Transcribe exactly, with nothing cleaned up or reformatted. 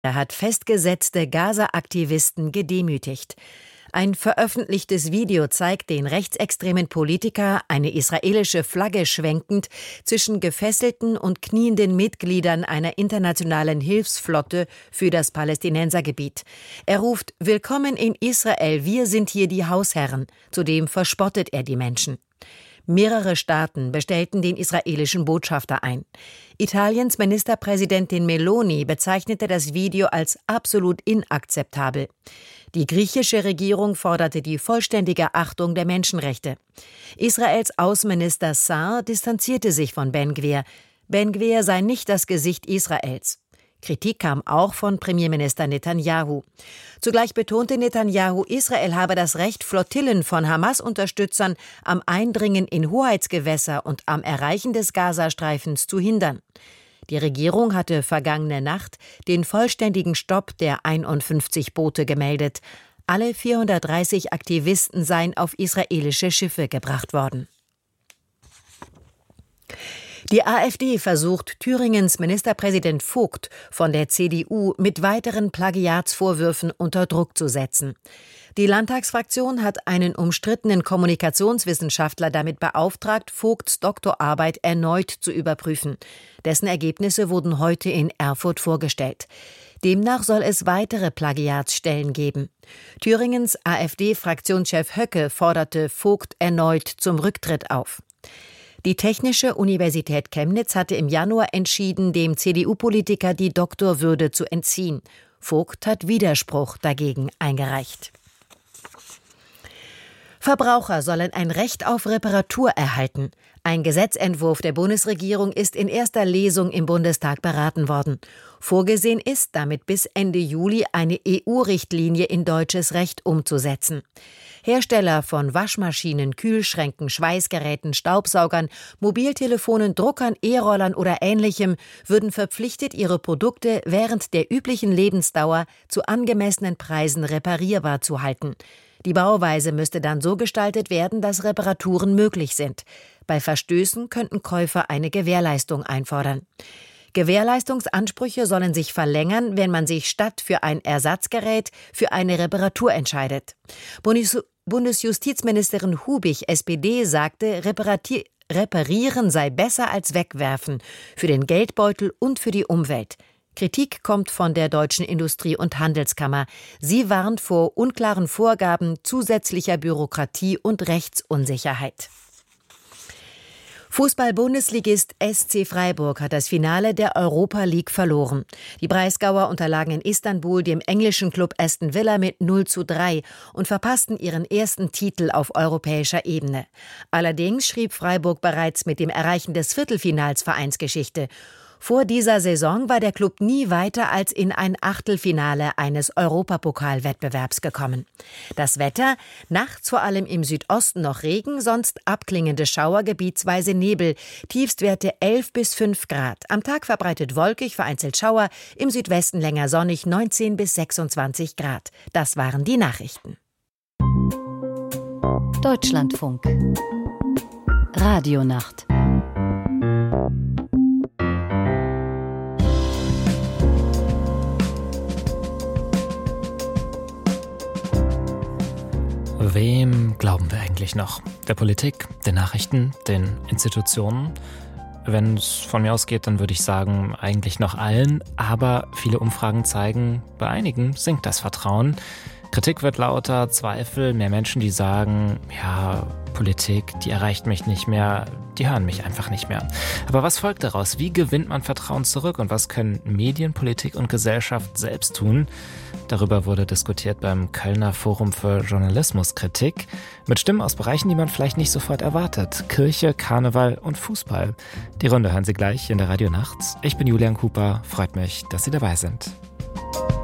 Er hat festgesetzte Gaza-Aktivisten gedemütigt. Ein veröffentlichtes Video zeigt den rechtsextremen Politiker, eine israelische Flagge schwenkend, zwischen gefesselten und knienden Mitgliedern einer internationalen Hilfsflotte für das Palästinensergebiet. Er ruft: Willkommen in Israel, wir sind hier die Hausherren. Zudem verspottet er die Menschen. Mehrere Staaten bestellten den israelischen Botschafter ein. Italiens Ministerpräsidentin Meloni bezeichnete das Video als absolut inakzeptabel. Die griechische Regierung forderte die vollständige Achtung der Menschenrechte. Israels Außenminister Saar distanzierte sich von Ben-Gvir. Ben-Gvir sei nicht das Gesicht Israels. Kritik kam auch von Premierminister Netanyahu. Zugleich betonte Netanyahu, Israel habe das Recht, Flottillen von Hamas-Unterstützern am Eindringen in Hoheitsgewässer und am Erreichen des Gazastreifens zu hindern. Die Regierung hatte vergangene Nacht den vollständigen Stopp der einundfünfzig Boote gemeldet. Alle vierhundertdreißig Aktivisten seien auf israelische Schiffe gebracht worden. Die AfD versucht, Thüringens Ministerpräsident Vogt von der C D U mit weiteren Plagiatsvorwürfen unter Druck zu setzen. Die Landtagsfraktion hat einen umstrittenen Kommunikationswissenschaftler damit beauftragt, Vogts Doktorarbeit erneut zu überprüfen. Dessen Ergebnisse wurden heute in Erfurt vorgestellt. Demnach soll es weitere Plagiatsstellen geben. Thüringens AfD-Fraktionschef Höcke forderte Vogt erneut zum Rücktritt auf. Die Technische Universität Chemnitz hatte im Januar entschieden, dem C D U-Politiker die Doktorwürde zu entziehen. Vogt hat Widerspruch dagegen eingereicht. Verbraucher sollen ein Recht auf Reparatur erhalten. Ein Gesetzentwurf der Bundesregierung ist in erster Lesung im Bundestag beraten worden. Vorgesehen ist, damit bis Ende Juli eine E U-Richtlinie in deutsches Recht umzusetzen. Hersteller von Waschmaschinen, Kühlschränken, Schweißgeräten, Staubsaugern, Mobiltelefonen, Druckern, E-Rollern oder Ähnlichem würden verpflichtet, ihre Produkte während der üblichen Lebensdauer zu angemessenen Preisen reparierbar zu halten. Die Bauweise müsste dann so gestaltet werden, dass Reparaturen möglich sind. Bei Verstößen könnten Käufer eine Gewährleistung einfordern. Gewährleistungsansprüche sollen sich verlängern, wenn man sich statt für ein Ersatzgerät für eine Reparatur entscheidet. Bundes- Bundesjustizministerin Hubig, S P D, sagte, Reparati- reparieren sei besser als wegwerfen, für den Geldbeutel und für die Umwelt. Kritik kommt von der Deutschen Industrie- und Handelskammer. Sie warnt vor unklaren Vorgaben, zusätzlicher Bürokratie und Rechtsunsicherheit. Fußball-Bundesligist S C Freiburg hat das Finale der Europa League verloren. Die Breisgauer unterlagen in Istanbul dem englischen Klub Aston Villa mit null zu drei und verpassten ihren ersten Titel auf europäischer Ebene. Allerdings schrieb Freiburg bereits mit dem Erreichen des Viertelfinals Vereinsgeschichte. Vor dieser Saison war der Klub nie weiter als in ein Achtelfinale eines Europapokalwettbewerbs gekommen. Das Wetter: nachts vor allem im Südosten noch Regen, sonst abklingende Schauer, gebietsweise Nebel, Tiefstwerte elf bis fünf Grad. Am Tag verbreitet wolkig, vereinzelt Schauer, im Südwesten länger sonnig, neunzehn bis sechsundzwanzig Grad. Das waren die Nachrichten. Deutschlandfunk Radionacht. Wem glauben wir eigentlich noch? Der Politik, den Nachrichten, den Institutionen? Wenn es von mir ausgeht, dann würde ich sagen, eigentlich noch allen. Aber viele Umfragen zeigen, bei einigen sinkt das Vertrauen. Kritik wird lauter, Zweifel, mehr Menschen, die sagen, ja, Politik, die erreicht mich nicht mehr, die hören mich einfach nicht mehr. Aber was folgt daraus? Wie gewinnt man Vertrauen zurück? Und was können Medien, Politik und Gesellschaft selbst tun? Darüber wurde diskutiert beim Kölner Forum für Journalismuskritik mit Stimmen aus Bereichen, die man vielleicht nicht sofort erwartet. Kirche, Karneval und Fußball. Die Runde hören Sie gleich in der Radio Nacht. Ich bin Julian Cooper, freut mich, dass Sie dabei sind.